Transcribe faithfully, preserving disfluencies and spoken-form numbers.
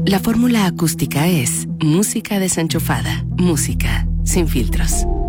La fórmula acústica es música desenchufada, música sin filtros.